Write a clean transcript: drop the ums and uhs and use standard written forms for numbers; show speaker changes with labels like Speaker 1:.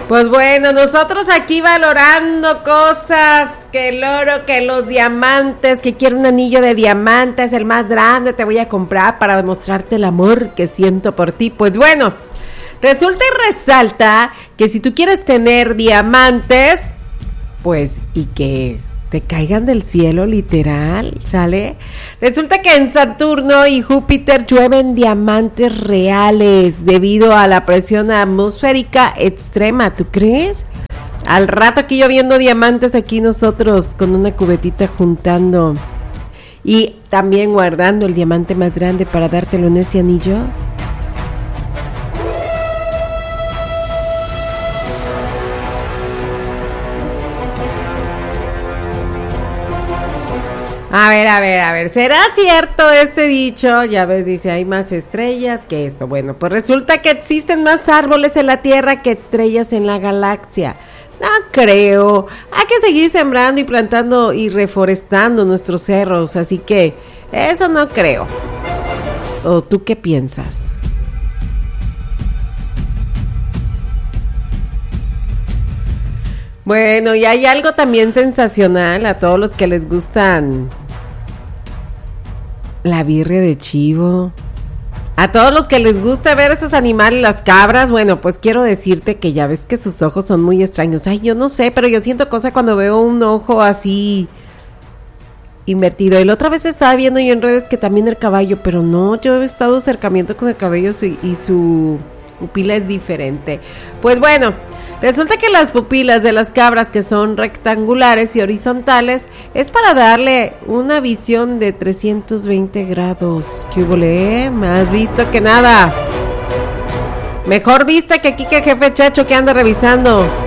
Speaker 1: Pues bueno, nosotros aquí valorando cosas, que el oro, que los diamantes, que quiero un anillo de diamantes, el más grande, te voy a comprar para demostrarte el amor que siento por ti. Pues bueno, resulta y resalta que si tú quieres tener diamantes, pues, y que te caigan del cielo, literal, ¿sale? Resulta que en Saturno y Júpiter llueven diamantes reales debido a la presión atmosférica extrema, ¿tú crees? Al rato aquí lloviendo diamantes, aquí nosotros con una cubetita juntando y también guardando el diamante más grande para dártelo en ese anillo. A ver, ¿será cierto este dicho? Ya ves, dice, hay más estrellas que esto. Bueno, pues resulta que existen más árboles en la Tierra que estrellas en la galaxia. No creo. Hay que seguir sembrando y plantando y reforestando nuestros cerros, así que eso no creo. ¿O tú qué piensas? Bueno, y hay algo también sensacional a todos los que les gustan la birria de chivo. A todos los que les gusta ver esos animales, las cabras, bueno, pues quiero decirte que ya ves que sus ojos son muy extraños. Ay, yo no sé, pero yo siento cosa cuando veo un ojo así invertido. Y la otra vez estaba viendo yo en redes que también el caballo, pero no, yo he estado acercamiento con el caballo y su pupila es diferente. Pues bueno, resulta que las pupilas de las cabras, que son rectangulares y horizontales, es para darle una visión de 320 grados. ¿Qué hubole? Más visto que nada. Mejor vista que aquí que el jefe Chacho que anda revisando.